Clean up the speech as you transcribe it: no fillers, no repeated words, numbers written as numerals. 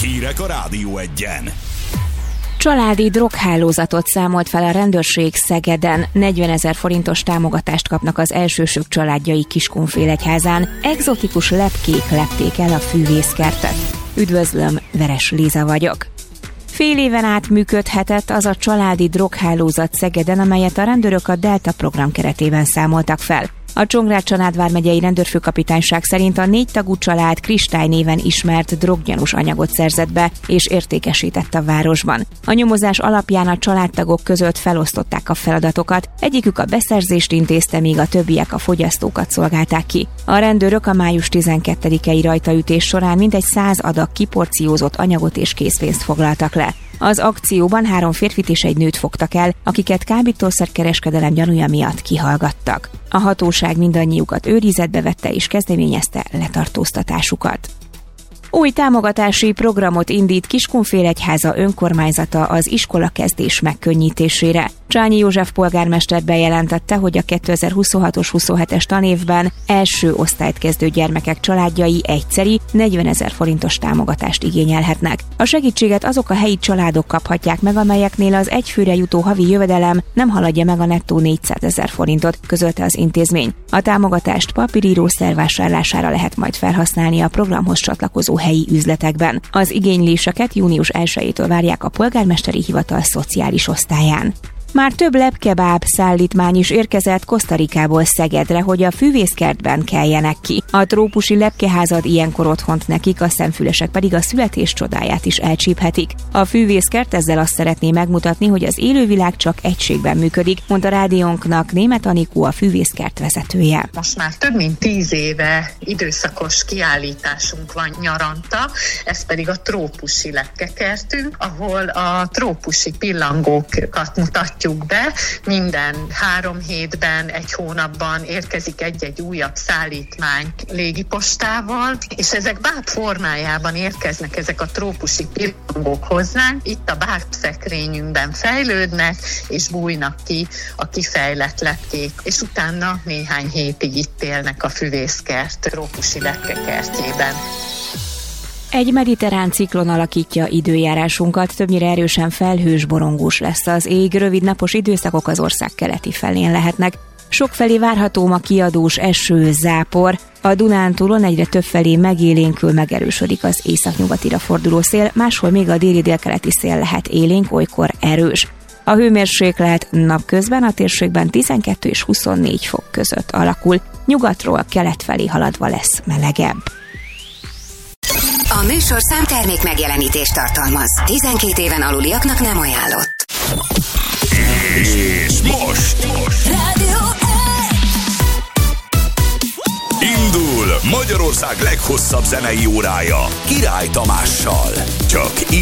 Hírek a Rádió Egyen. Családi droghálózatot számolt fel a rendőrség Szegeden. 40 000 forintos támogatást kapnak az elsősök családjai Kiskunfélegyházán. Egzotikus lepkék lepték el a fűvészkertet. Üdvözlöm, Veres Liza vagyok. Fél éven át működhetett az a családi droghálózat Szegeden, amelyet a rendőrök a Delta program keretében számoltak fel. A Csongrád-Csanád vármegyei rendőrfőkapitányság szerint a 4 tagú család Kristály néven ismert droggyanús anyagot szerzett be és értékesített a városban. A nyomozás alapján a családtagok között felosztották a feladatokat, egyikük a beszerzést intézte, míg a többiek a fogyasztókat szolgálták ki. A rendőrök a május 12-i rajtaütés során mintegy 100 adag kiporciózott anyagot és készpénzt foglaltak le. Az akcióban 3 férfit és egy nőt fogtak el, akiket kábítószerkereskedelem gyanúja miatt kihallgattak. A hatóság mindannyiukat őrizetbe vette és kezdeményezte letartóztatásukat. Új támogatási programot indít Kiskunfélegyháza önkormányzata az iskolakezdés megkönnyítésére. Csányi József polgármester bejelentette, hogy a 2026-os 27-es tanévben első osztályt kezdő gyermekek családjai egyszeri 40 000 forintos támogatást igényelhetnek. A segítséget azok a helyi családok kaphatják meg, amelyeknél az egyfőre jutó havi jövedelem nem haladja meg a nettó 400 000 forintot, közölte az intézmény. A támogatást papíríró szervásárlására lehet majd felhasználni a programhoz csatlakozó helyi üzletekben. Az igényléseket június 1-től várják a polgármesteri hivatal szociális osztályán. Már több lepkebáb szállítmány is érkezett Costa Ricából Szegedre, hogy a fűvészkertben keljenek ki. A trópusi lepkeházad ilyenkor otthont nekik, a szemfülesek pedig a születés csodáját is elcsíphetik. A fűvészkert ezzel azt szeretné megmutatni, hogy az élővilág csak egységben működik, mondta rádiónknak Németh Anikó, a fűvészkert vezetője. Most már több mint 10 éve időszakos kiállításunk van nyaranta, ez pedig a trópusi lepkekertünk, ahol a trópusi pillangókat mutatjuk be. Minden 3 hétben, 1 hónapban érkezik egy-egy újabb szállítmány légipostával, és ezek báb formájában érkeznek ezek a trópusi pillangók hozzánk. Itt a bábszekrényünkben fejlődnek, és bújnak ki a kifejlett lepkék, és utána néhány hétig itt élnek a fűvészkert trópusi lepkekertjében. Egy mediterrán ciklon alakítja időjárásunkat, többnyire erősen felhős, borongós lesz az ég, rövid napos időszakok az ország keleti felén lehetnek. Sokfelé várható ma kiadós eső, zápor, a Dunántúlon egyre többfelé megélénkül, megerősödik az északnyugatira forduló szél, máshol még a déli-délkeleti szél lehet élénk, olykor erős. A hőmérséklet napközben a térségben 12 és 24 fok között alakul, nyugatról kelet felé haladva lesz melegebb. A műsorszám termék megjelenítést tartalmaz. 12 éven aluliaknak nem ajánlott. És most Rádió indul Magyarország leghosszabb zenei órája Király Tamással. Csak